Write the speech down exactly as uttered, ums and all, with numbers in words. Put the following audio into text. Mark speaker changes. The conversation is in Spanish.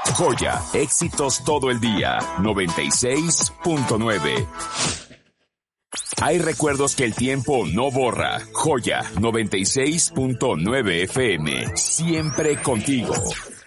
Speaker 1: Joya, éxitos todo el día. noventa y seis punto nueve. Hay recuerdos que el tiempo no borra. Joya, noventa y seis punto nueve F M. Siempre contigo.